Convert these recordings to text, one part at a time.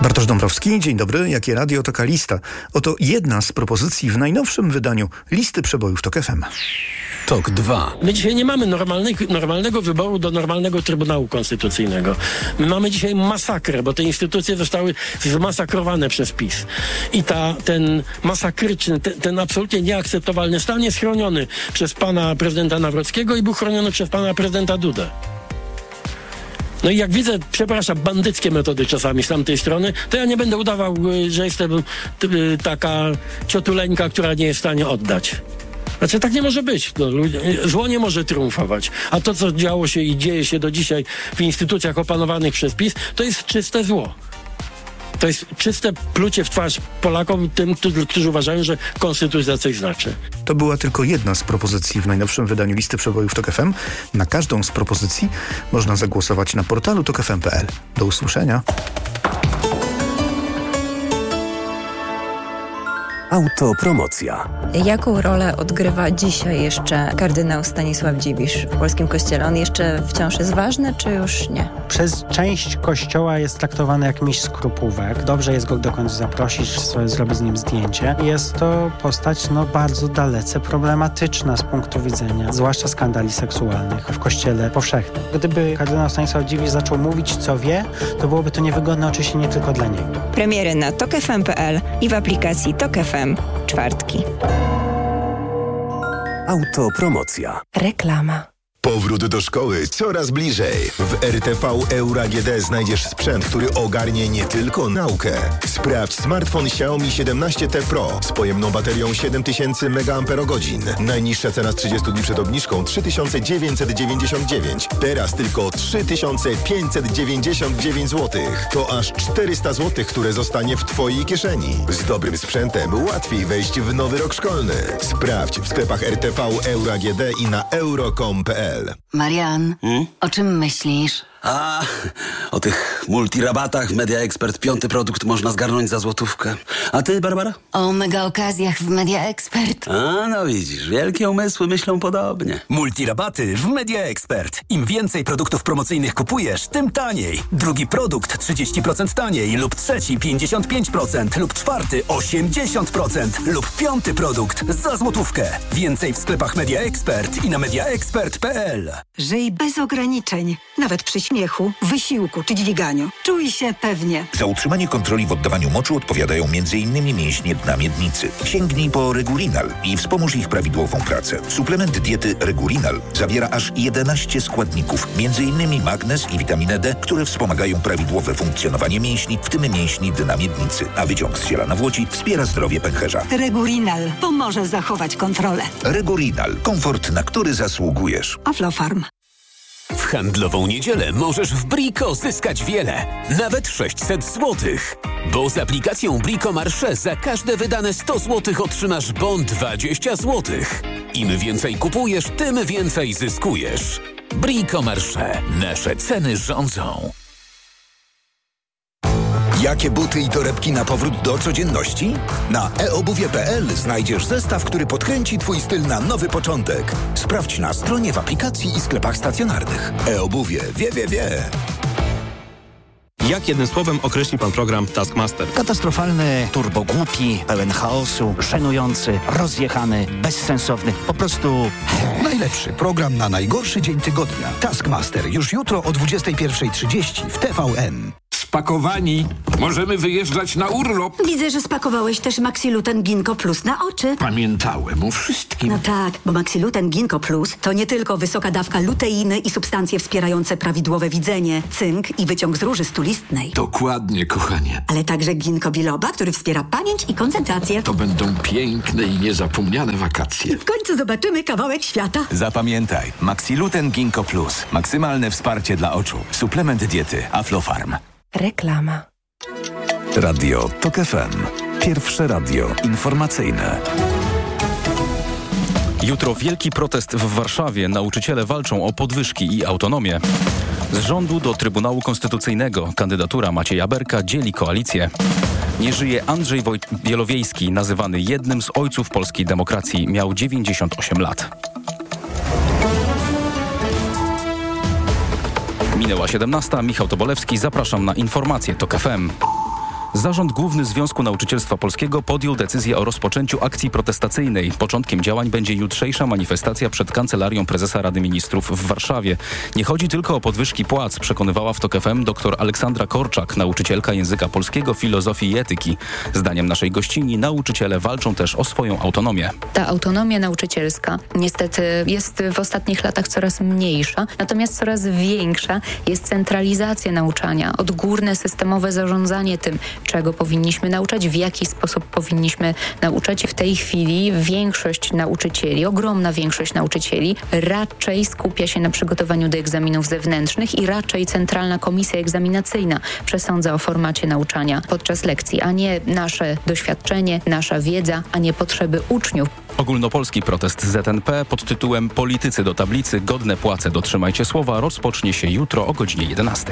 Bartosz Dąbrowski, dzień dobry. Jakie radio, taka lista. Oto jedna z propozycji w najnowszym wydaniu listy przebojów TOK FM. TOK 2. My dzisiaj nie mamy normalnego wyboru do normalnego Trybunału Konstytucyjnego. My mamy dzisiaj masakrę, bo te instytucje zostały zmasakrowane przez PiS. I ten masakryczny, ten absolutnie nieakceptowalny stan jest chroniony przez pana prezydenta Nawrockiego i był chroniony przez pana prezydenta Dudę. No i jak widzę, przepraszam, bandyckie metody czasami z tamtej strony, to ja nie będę udawał, że jestem taka ciotuleńka, która nie jest w stanie oddać. Znaczy, tak nie może być. No, zło nie może triumfować. A to, co działo się i dzieje się do dzisiaj w instytucjach opanowanych przez PiS, to jest czyste zło. To jest czyste plucie w twarz Polakom, tym, którzy uważają, że konstytucja coś znaczy. To była tylko jedna z propozycji w najnowszym wydaniu listy przebojów TOK FM. Na każdą z propozycji można zagłosować na portalu tokfm.pl. Do usłyszenia. Autopromocja. Jaką rolę odgrywa dzisiaj jeszcze kardynał Stanisław Dziwisz w polskim kościele? On jeszcze wciąż jest ważny, czy już nie? Przez część kościoła jest traktowany jak miś skrupówek. Dobrze jest go dokądś zaprosić, zrobić z nim zdjęcie. Jest to postać bardzo dalece problematyczna z punktu widzenia, zwłaszcza skandali seksualnych w kościele powszechnym. Gdyby kardynał Stanisław Dziwisz zaczął mówić, co wie, to byłoby to niewygodne oczywiście nie tylko dla niego. Premiery na tokfm.pl i w aplikacji TOK FM. Czwartki. Autopromocja. Reklama. Powrót do szkoły coraz bliżej. W RTV Euro AGD znajdziesz sprzęt, który ogarnie nie tylko naukę. Sprawdź smartfon Xiaomi 17T Pro z pojemną baterią 7000 mAh. Najniższa cena z 30 dni przed obniżką 3999. Teraz tylko 3599 zł. To aż 400 zł, które zostanie w Twojej kieszeni. Z dobrym sprzętem łatwiej wejść w nowy rok szkolny. Sprawdź w sklepach RTV Euro AGD i na euro.com.pl. Marian, o czym myślisz? O tych multirabatach w Media Expert 5. produkt można zgarnąć za złotówkę. A ty, Barbara? O mega okazjach w Media Expert. No widzisz, wielkie umysły myślą podobnie. Multirabaty w Media Expert. Im więcej produktów promocyjnych kupujesz, tym taniej. Drugi produkt 30% taniej lub trzeci 55% lub czwarty 80% lub 5. produkt za złotówkę. Więcej w sklepach Media Expert i na mediaexpert.pl. Żyj bez ograniczeń, nawet przy śmiechu, wysiłku czy dźwiganiu. Czuj się pewnie. Za utrzymanie kontroli w oddawaniu moczu odpowiadają m.in. mięśnie dna miednicy. Sięgnij po Regulinal i wspomóż ich prawidłową pracę. Suplement diety Regulinal zawiera aż 11 składników, m.in. magnez i witaminę D, które wspomagają prawidłowe funkcjonowanie mięśni, w tym mięśni dna miednicy. A wyciąg z ziela nawłoci wspiera zdrowie pęcherza. Regulinal pomoże zachować kontrolę. Regulinal. Komfort, na który zasługujesz. Aflofarm. W handlową niedzielę możesz w Brico zyskać wiele, nawet 600 zł. Bo z aplikacją Brico Marché za każde wydane 100 zł otrzymasz bon 20 zł. Im więcej kupujesz, tym więcej zyskujesz. Brico Marché. Nasze ceny rządzą. Jakie buty i torebki na powrót do codzienności? Na eobuwie.pl znajdziesz zestaw, który podkręci Twój styl na nowy początek. Sprawdź na stronie, w aplikacji i sklepach stacjonarnych. eobuwie. Wie. Jak jednym słowem określi pan program Taskmaster? Katastrofalny, turbogłupi, pełen chaosu, żenujący, rozjechany, bezsensowny, po prostu... Najlepszy program na najgorszy dzień tygodnia. Taskmaster już jutro o 21:30 w TVN. Spakowani. Możemy wyjeżdżać na urlop. Widzę, że spakowałeś też Maxiluten Ginkgo Plus na oczy. Pamiętałem o wszystkim. No tak, bo Maxiluten Ginkgo Plus to nie tylko wysoka dawka luteiny i substancje wspierające prawidłowe widzenie, cynk i wyciąg z róży stulistnej. Dokładnie, kochanie. Ale także ginkgo biloba, który wspiera pamięć i koncentrację. To będą piękne i niezapomniane wakacje. W końcu zobaczymy kawałek świata. Zapamiętaj, Maxiluten Ginkgo Plus. Maksymalne wsparcie dla oczu. Suplement diety Aflofarm. Reklama. Radio TOK FM. Pierwsze radio informacyjne. Jutro wielki protest w Warszawie. Nauczyciele walczą o podwyżki i autonomię. Z rządu do Trybunału Konstytucyjnego kandydatura Macieja Berka dzieli koalicję. Nie żyje Andrzej Wielowiejski, nazywany jednym z ojców polskiej demokracji. Miał 98 lat. Minęła 17. Michał Tobolewski. Zapraszam na informacje TOK FM. Zarząd Główny Związku Nauczycielstwa Polskiego podjął decyzję o rozpoczęciu akcji protestacyjnej. Początkiem działań będzie jutrzejsza manifestacja przed Kancelarią Prezesa Rady Ministrów w Warszawie. Nie chodzi tylko o podwyżki płac, przekonywała w TOK FM dr Aleksandra Korczak, nauczycielka języka polskiego, filozofii i etyki. Zdaniem naszej gościni nauczyciele walczą też o swoją autonomię. Ta autonomia nauczycielska niestety jest w ostatnich latach coraz mniejsza, natomiast coraz większa jest centralizacja nauczania, odgórne systemowe zarządzanie tym, czego powinniśmy nauczać, w jaki sposób powinniśmy nauczać. W tej chwili większość nauczycieli, ogromna większość nauczycieli raczej skupia się na przygotowaniu do egzaminów zewnętrznych i raczej Centralna Komisja Egzaminacyjna przesądza o formacie nauczania podczas lekcji, a nie nasze doświadczenie, nasza wiedza, a nie potrzeby uczniów. Ogólnopolski protest ZNP pod tytułem Politycy do tablicy, godne płace, dotrzymajcie słowa rozpocznie się jutro o godzinie 11.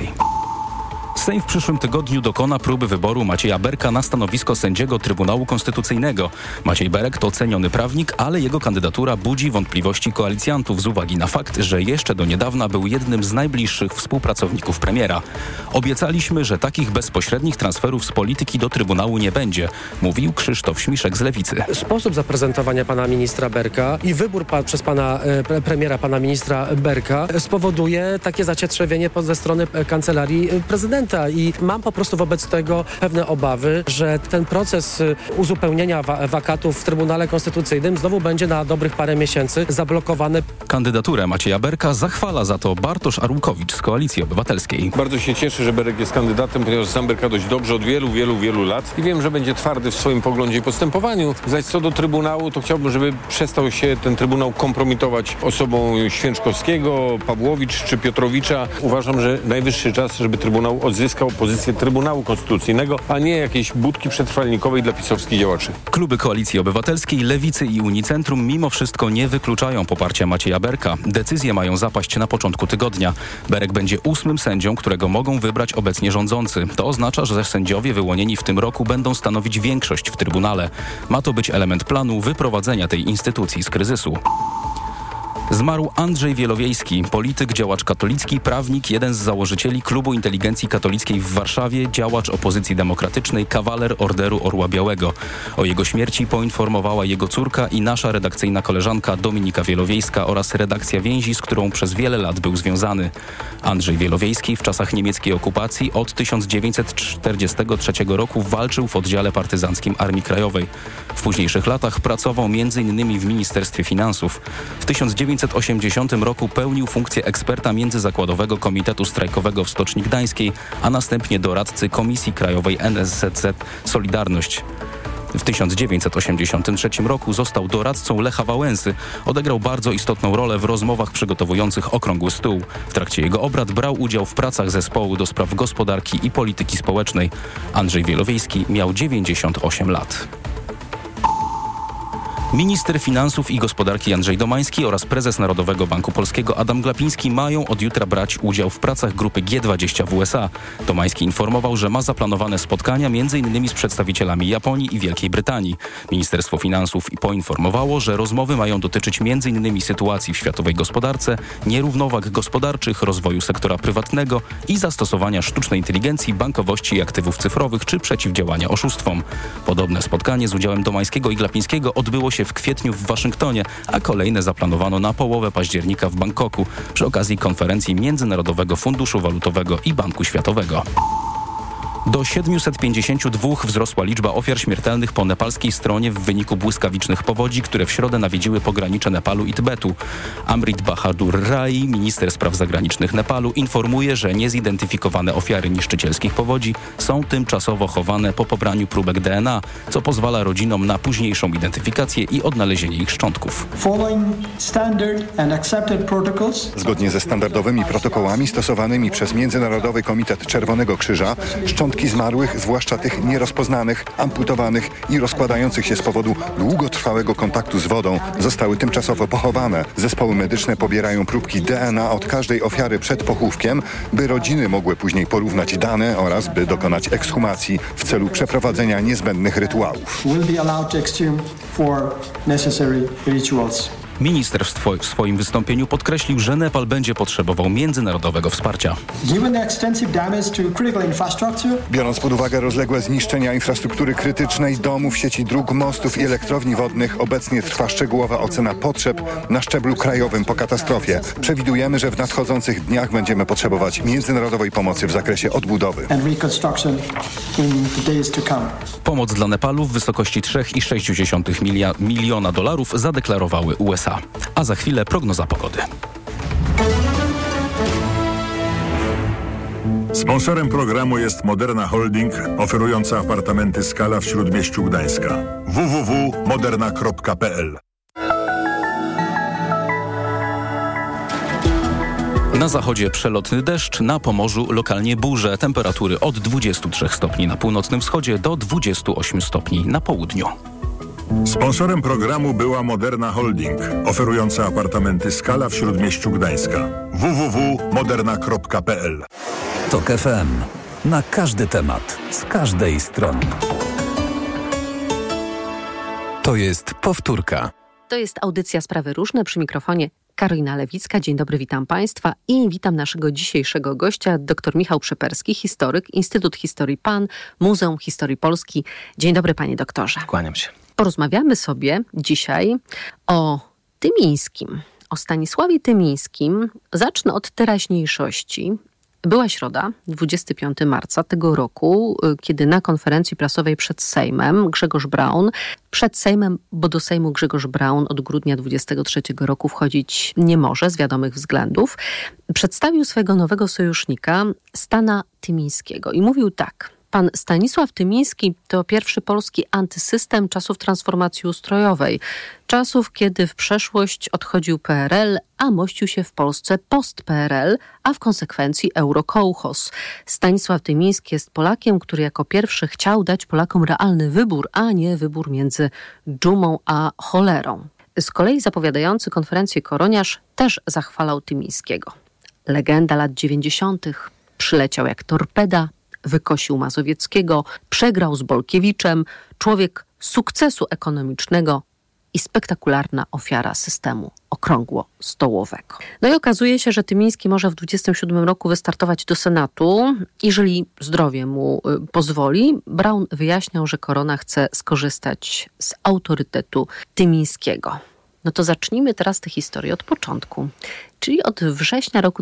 Sejm w przyszłym tygodniu dokona próby wyboru Macieja Berka na stanowisko sędziego Trybunału Konstytucyjnego. Maciej Berek to ceniony prawnik, ale jego kandydatura budzi wątpliwości koalicjantów z uwagi na fakt, że jeszcze do niedawna był jednym z najbliższych współpracowników premiera. Obiecaliśmy, że takich bezpośrednich transferów z polityki do Trybunału nie będzie, mówił Krzysztof Śmiszek z Lewicy. Sposób zaprezentowania pana ministra Berka i wybór przez pana premiera, pana ministra Berka spowoduje takie zacietrzewienie ze strony Kancelarii Prezydenta. I mam po prostu wobec tego pewne obawy, że ten proces uzupełnienia wakatów w Trybunale Konstytucyjnym znowu będzie na dobrych parę miesięcy zablokowany. Kandydaturę Macieja Berka zachwala za to Bartosz Arłukowicz z Koalicji Obywatelskiej. Bardzo się cieszę, że Berek jest kandydatem, ponieważ znam Berka dość dobrze od wielu lat i wiem, że będzie twardy w swoim poglądzie i postępowaniu. Zaś co do Trybunału, to chciałbym, żeby przestał się ten Trybunał kompromitować osobą Święczkowskiego, Pawłowicz czy Piotrowicza. Uważam, że najwyższy czas, żeby Trybunał odzyskał pozycję Trybunału Konstytucyjnego, a nie jakieś budki przetrwalnikowej dla pisowskich działaczy. Kluby Koalicji Obywatelskiej, Lewicy i Unicentrum mimo wszystko nie wykluczają poparcia Macieja Berka. Decyzje mają zapaść na początku tygodnia. Berek będzie 8. sędzią, którego mogą wybrać obecnie rządzący. To oznacza, że sędziowie wyłonieni w tym roku będą stanowić większość w Trybunale. Ma to być element planu wyprowadzenia tej instytucji z kryzysu. Zmarł Andrzej Wielowiejski, polityk, działacz katolicki, prawnik, jeden z założycieli Klubu Inteligencji Katolickiej w Warszawie, działacz opozycji demokratycznej, kawaler Orderu Orła Białego. O jego śmierci poinformowała jego córka i nasza redakcyjna koleżanka Dominika Wielowiejska oraz redakcja Więzi, z którą przez wiele lat był związany. Andrzej Wielowiejski w czasach niemieckiej okupacji od 1943 roku walczył w oddziale partyzanckim Armii Krajowej. W późniejszych latach pracował m.in. w Ministerstwie Finansów. W 1980 roku pełnił funkcję eksperta Międzyzakładowego Komitetu Strajkowego w Stoczni Gdańskiej, a następnie doradcy Komisji Krajowej NSZZ Solidarność. W 1983 roku został doradcą Lecha Wałęsy. Odegrał bardzo istotną rolę w rozmowach przygotowujących Okrągły Stół. W trakcie jego obrad brał udział w pracach zespołu do spraw gospodarki i polityki społecznej. Andrzej Wielowiejski miał 98 lat. Minister Finansów i Gospodarki Andrzej Domański oraz prezes Narodowego Banku Polskiego Adam Glapiński mają od jutra brać udział w pracach grupy G20 w USA. Domański informował, że ma zaplanowane spotkania m.in. z przedstawicielami Japonii i Wielkiej Brytanii. Ministerstwo Finansów poinformowało, że rozmowy mają dotyczyć m.in. sytuacji w światowej gospodarce, nierównowag gospodarczych, rozwoju sektora prywatnego i zastosowania sztucznej inteligencji, bankowości i aktywów cyfrowych czy przeciwdziałania oszustwom. Podobne spotkanie z udziałem Domańskiego i Glapińskiego odbyło się w kwietniu w Waszyngtonie, a kolejne zaplanowano na połowę października w Bangkoku przy okazji konferencji Międzynarodowego Funduszu Walutowego i Banku Światowego. Do 752 wzrosła liczba ofiar śmiertelnych po nepalskiej stronie w wyniku błyskawicznych powodzi, które w środę nawiedziły pogranicze Nepalu i Tybetu. Amrit Bahadur Rai, minister spraw zagranicznych Nepalu, informuje, że niezidentyfikowane ofiary niszczycielskich powodzi są tymczasowo chowane po pobraniu próbek DNA, co pozwala rodzinom na późniejszą identyfikację i odnalezienie ich szczątków. Zgodnie ze standardowymi protokołami stosowanymi przez Międzynarodowy Komitet Czerwonego Krzyża, szczątki zmarłych, zwłaszcza tych nierozpoznanych, amputowanych i rozkładających się z powodu długotrwałego kontaktu z wodą, zostały tymczasowo pochowane. Zespoły medyczne pobierają próbki DNA od każdej ofiary przed pochówkiem, by rodziny mogły później porównać dane oraz by dokonać ekshumacji w celu przeprowadzenia niezbędnych rytuałów. Minister w swoim wystąpieniu podkreślił, że Nepal będzie potrzebował międzynarodowego wsparcia. Biorąc pod uwagę rozległe zniszczenia infrastruktury krytycznej, domów, sieci dróg, mostów i elektrowni wodnych, obecnie trwa szczegółowa ocena potrzeb na szczeblu krajowym po katastrofie. Przewidujemy, że w nadchodzących dniach będziemy potrzebować międzynarodowej pomocy w zakresie odbudowy. Pomoc dla Nepalu w wysokości $3,6 miliona zadeklarowały USA. A za chwilę prognoza pogody. Sponsorem programu jest Moderna Holding, oferująca apartamenty Skala w Śródmieściu Gdańska. www.moderna.pl. Na zachodzie przelotny deszcz, na Pomorzu lokalnie burze. Temperatury od 23 stopni na północnym wschodzie do 28 stopni na południu. Sponsorem programu była Moderna Holding, oferująca apartamenty Skala w Śródmieściu Gdańska. www.moderna.pl. TOK FM. Na każdy temat, z każdej strony. To jest powtórka. To jest audycja Sprawy Różne, przy mikrofonie Karolina Lewicka. Dzień dobry, witam Państwa i witam naszego dzisiejszego gościa, dr Michał Przeperski, historyk, Instytut Historii PAN, Muzeum Historii Polski. Dzień dobry, panie doktorze. Kłaniam się. Porozmawiamy sobie dzisiaj o Tymińskim, o Stanisławie Tymińskim. Zacznę od teraźniejszości. Była środa, 25 marca tego roku, kiedy na konferencji prasowej przed Sejmem Grzegorz Braun, bo do Sejmu Grzegorz Braun od grudnia 23 roku wchodzić nie może z wiadomych względów, przedstawił swojego nowego sojusznika, Stana Tymińskiego i mówił tak: pan Stanisław Tymiński to pierwszy polski antysystem czasów transformacji ustrojowej, czasów, kiedy w przeszłość odchodził PRL, a mościł się w Polsce post-PRL, a w konsekwencji eurokołchoz. Stanisław Tymiński jest Polakiem, który jako pierwszy chciał dać Polakom realny wybór, a nie wybór między dżumą a cholerą. Z kolei zapowiadający konferencję Koroniarz też zachwalał Tymińskiego. Legenda lat 90. przyleciał jak torpeda, wykosił Mazowieckiego, przegrał z Bolkiewiczem, człowiek sukcesu ekonomicznego i spektakularna ofiara systemu okrągło-stołowego. No i okazuje się, że Tymiński może w 27 roku wystartować do Senatu, jeżeli zdrowie mu pozwoli. Braun wyjaśniał, że Korona chce skorzystać z autorytetu Tymińskiego. No to zacznijmy teraz tę historię od początku, czyli od września roku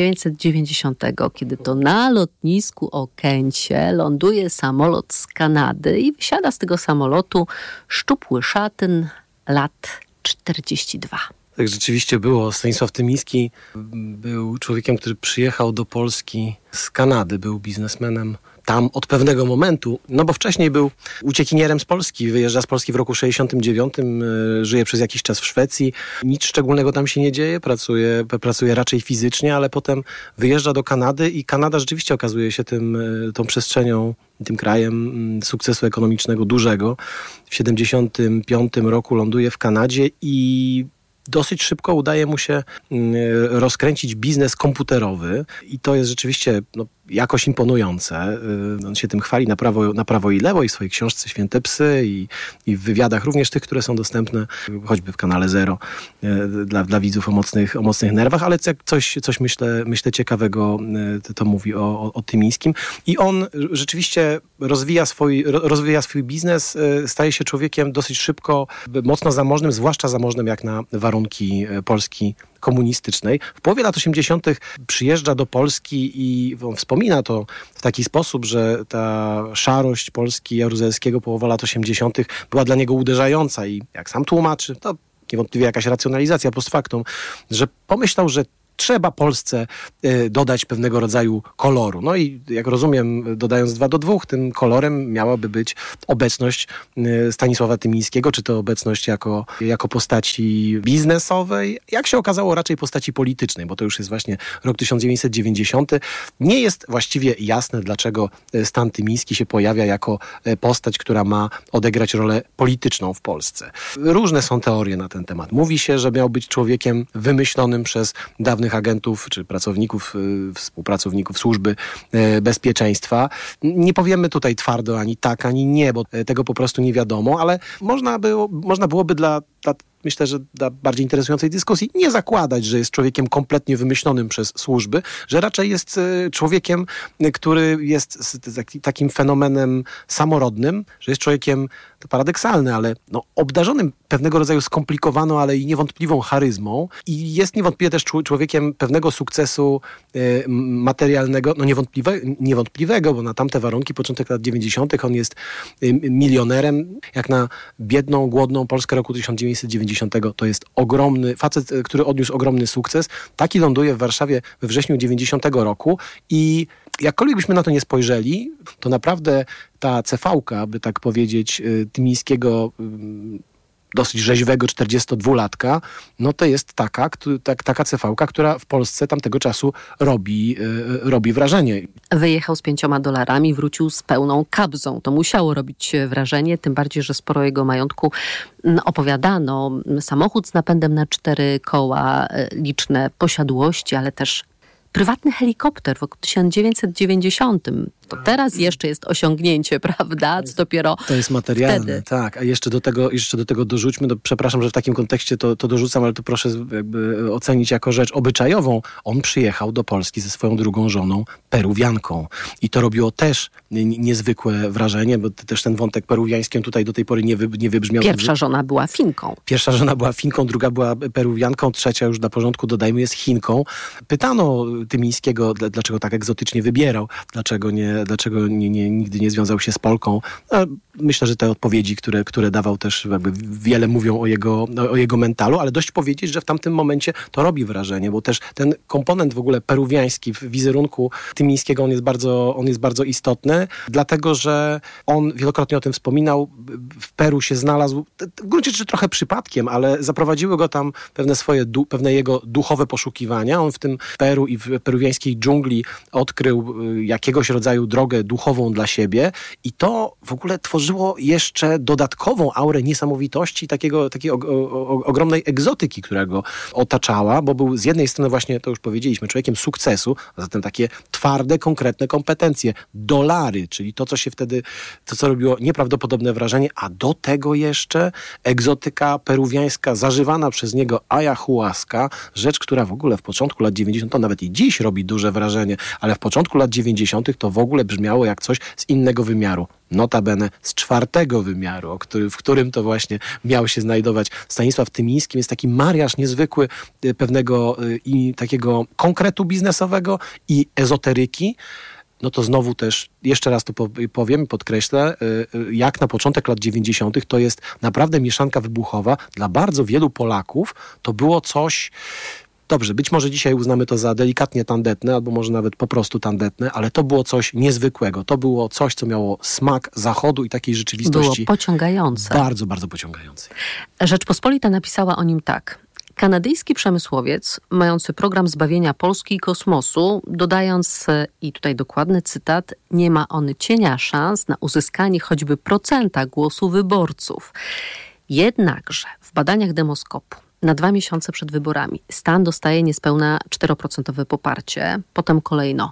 1990, kiedy to na lotnisku Okęcie ląduje samolot z Kanady i wysiada z tego samolotu szczupły szatyn, lat 42. Tak rzeczywiście było. Stanisław Tymiński był człowiekiem, który przyjechał do Polski z Kanady, był biznesmenem tam od pewnego momentu, no bo wcześniej był uciekinierem z Polski, wyjeżdża z Polski w roku 69, żyje przez jakiś czas w Szwecji, nic szczególnego tam się nie dzieje, pracuje raczej fizycznie, ale potem wyjeżdża do Kanady i Kanada rzeczywiście okazuje się tą przestrzenią, tym krajem sukcesu ekonomicznego dużego. W 75 roku ląduje w Kanadzie i dosyć szybko udaje mu się rozkręcić biznes komputerowy i to jest rzeczywiście jakoś imponujące. On się tym chwali na prawo i lewo i w swojej książce Święte Psy i w wywiadach, również tych, które są dostępne choćby w kanale Zero dla widzów o mocnych nerwach, ale coś myślę ciekawego to mówi o Tymińskim. I on rzeczywiście rozwija swój biznes, staje się człowiekiem dosyć szybko mocno zamożnym, zwłaszcza zamożnym jak na warunki Polski komunistycznej. W połowie lat 80. przyjeżdża do Polski i wspomina to w taki sposób, że ta szarość Polski jaruzelskiego połowa lat 80. była dla niego uderzająca i jak sam tłumaczy, to niewątpliwie jakaś racjonalizacja post factum, że pomyślał, że trzeba Polsce dodać pewnego rodzaju koloru. No i jak rozumiem, dodając 2 do 2, tym kolorem miałaby być obecność Stanisława Tymińskiego, czy to obecność jako postaci biznesowej, jak się okazało raczej postaci politycznej, bo to już jest właśnie rok 1990. Nie jest właściwie jasne, dlaczego Stan Tymiński się pojawia jako postać, która ma odegrać rolę polityczną w Polsce. Różne są teorie na ten temat. Mówi się, że miał być człowiekiem wymyślonym przez dawnych agentów czy współpracowników służby bezpieczeństwa. Nie powiemy tutaj twardo ani tak, ani nie, bo tego po prostu nie wiadomo, ale można byłoby dla myślę, że dla bardziej interesującej dyskusji, nie zakładać, że jest człowiekiem kompletnie wymyślonym przez służby, że raczej jest człowiekiem, który jest takim fenomenem samorodnym, że jest człowiekiem, to paradoksalne, ale obdarzonym pewnego rodzaju skomplikowaną, ale i niewątpliwą charyzmą i jest niewątpliwie też człowiekiem pewnego sukcesu materialnego, niewątpliwego, bo na tamte warunki, początek lat 90. on jest milionerem, jak na biedną, głodną Polskę roku 1990. To jest ogromny facet, który odniósł ogromny sukces. Taki ląduje w Warszawie we wrześniu 90 roku i jakkolwiek byśmy na to nie spojrzeli, to naprawdę ta CV-ka, by tak powiedzieć, Tymińskiego, dosyć rzeźwego 42-latka, to jest taka CV-ka, która w Polsce tamtego czasu robi wrażenie. Wyjechał z $5, wrócił z pełną kabzą. To musiało robić wrażenie, tym bardziej, że sporo jego majątku opowiadano. Samochód z napędem na 4 koła, liczne posiadłości, ale też prywatny helikopter w roku 1990. To teraz jeszcze jest osiągnięcie, prawda? Co dopiero to jest materialne, wtedy. Tak. A jeszcze do tego dorzućmy, przepraszam, że w takim kontekście to dorzucam, ale to proszę jakby ocenić jako rzecz obyczajową. On przyjechał do Polski ze swoją drugą żoną, Peruwianką. I to robiło też niezwykłe wrażenie, bo też ten wątek peruwiański tutaj do tej pory nie wybrzmiał. Pierwsza żona była Finką. Druga była Peruwianką, trzecia już dla porządku dodajmy jest Chinką. Pytano Tymińskiego, dlaczego tak egzotycznie wybierał, dlaczego nigdy nie związał się z Polką. Myślę, że te odpowiedzi, które dawał też jakby wiele mówią o jego mentalu, ale dość powiedzieć, że w tamtym momencie to robi wrażenie, bo też ten komponent w ogóle peruwiański w wizerunku Tymińskiego, on jest bardzo istotny, dlatego, że on wielokrotnie o tym wspominał, w Peru się znalazł, w gruncie rzeczy trochę przypadkiem, ale zaprowadziły go tam pewne jego duchowe poszukiwania. On w tym Peru i w peruwiańskiej dżungli odkrył jakiegoś rodzaju drogę duchową dla siebie i to w ogóle tworzyło jeszcze dodatkową aurę niesamowitości, takiej ogromnej egzotyki, która go otaczała, bo był z jednej strony właśnie, to już powiedzieliśmy, człowiekiem sukcesu, a zatem takie twarde, konkretne kompetencje, dolary, czyli to, co robiło nieprawdopodobne wrażenie, a do tego jeszcze egzotyka peruwiańska, zażywana przez niego ayahuasca, rzecz, która w ogóle w początku lat 90, to nawet i dziś robi duże wrażenie, ale w początku lat 90 to w ogóle brzmiało jak coś z innego wymiaru. Notabene z 4. wymiaru, w którym to właśnie miał się znajdować Stanisław Tymiński. Jest taki mariaż niezwykły pewnego i takiego konkretu biznesowego i ezoteryki. To znowu też, jeszcze raz to powiem, podkreślę, jak na początek lat 90. to jest naprawdę mieszanka wybuchowa. Dla bardzo wielu Polaków to było coś... Dobrze, być może dzisiaj uznamy to za delikatnie tandetne, albo może nawet po prostu tandetne, ale to było coś niezwykłego. To było coś, co miało smak Zachodu i takiej rzeczywistości. Było pociągające. Bardzo, bardzo pociągające. Rzeczpospolita napisała o nim tak. Kanadyjski przemysłowiec, mający program zbawienia Polski i kosmosu, dodając, i tutaj dokładny cytat, nie ma on cienia szans na uzyskanie choćby procenta głosu wyborców. Jednakże w badaniach Demoskopu na 2 miesiące przed wyborami Stan dostaje niespełna 4% poparcie, potem kolejno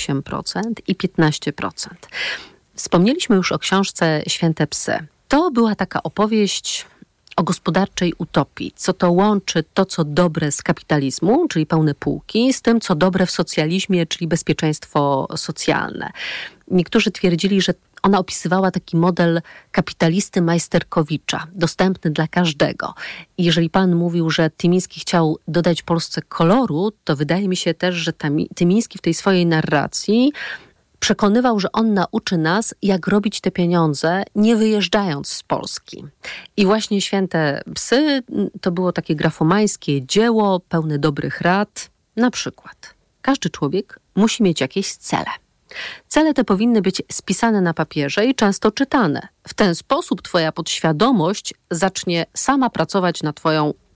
8% i 15%. Wspomnieliśmy już o książce Święte psy. To była taka opowieść o gospodarczej utopii, co to łączy to, co dobre z kapitalizmu, czyli pełne półki, z tym, co dobre w socjalizmie, czyli bezpieczeństwo socjalne. Niektórzy twierdzili, że ona opisywała taki model kapitalisty Majsterkowicza, dostępny dla każdego. I jeżeli pan mówił, że Tymiński chciał dodać Polsce koloru, to wydaje mi się też, że Tymiński w tej swojej narracji przekonywał, że on nauczy nas, jak robić te pieniądze, nie wyjeżdżając z Polski. I właśnie Święte psy to było takie grafomańskie dzieło, pełne dobrych rad. Na przykład, każdy człowiek musi mieć jakieś cele. Cele te powinny być spisane na papierze i często czytane. W ten sposób twoja podświadomość zacznie sama pracować na twoją